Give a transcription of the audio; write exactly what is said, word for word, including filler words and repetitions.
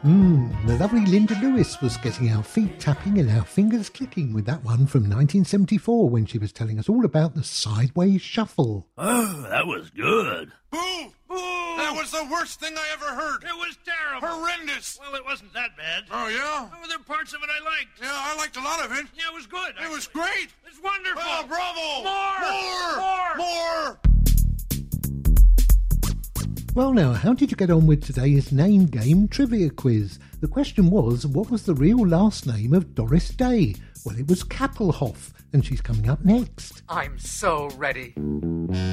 Mm, the lovely Linda Lewis was getting our feet tapping and our fingers clicking with that one from nineteen seventy-four when she was telling us all about the Sideways Shuffle. Oh, that was good. Boo! Boo! That was the worst thing I ever heard. It was terrible. Horrendous. Well, it wasn't that bad. Oh, yeah? Oh, there were parts of it I liked. Yeah, I liked a lot of it. Yeah, it was good. It actually. was great. It's wonderful. Oh, bravo. More! More! More! Well now, how did you get on with today's name game trivia quiz? The question was, what was the real last name of Doris Day? Well, it was Kappelhoff, and she's coming up next. I'm so ready.